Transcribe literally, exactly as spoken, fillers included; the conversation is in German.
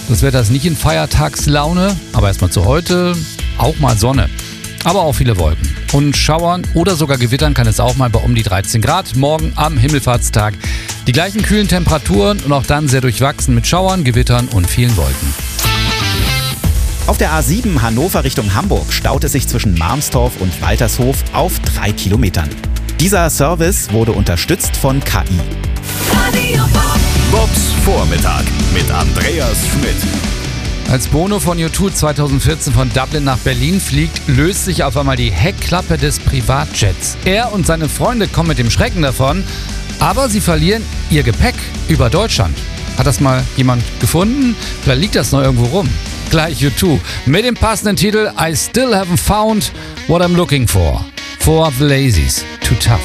Das Wetter ist nicht in Feiertagslaune, aber erstmal zu heute auch mal Sonne. Aber auch viele Wolken. Und Schauern oder sogar Gewittern kann es auch mal bei um die dreizehn Grad. Morgen am Himmelfahrtstag die gleichen kühlen Temperaturen und auch dann sehr durchwachsen mit Schauern, Gewittern und vielen Wolken. Auf der A sieben Hannover Richtung Hamburg staut es sich zwischen Marmstorf und Waltershof auf drei Kilometern. Dieser Service wurde unterstützt von K I. Bobs Vormittag mit Andreas Schmidt. Als Bono von U zwei zweitausendvierzehn von Dublin nach Berlin fliegt, löst sich auf einmal die Heckklappe des Privatjets. Er und seine Freunde kommen mit dem Schrecken davon, aber sie verlieren ihr Gepäck über Deutschland. Hat das mal jemand gefunden? Vielleicht liegt das noch irgendwo rum. Gleich U zwei mit dem passenden Titel I Still Haven't Found What I'm Looking For. For the Lazies. Too Tough.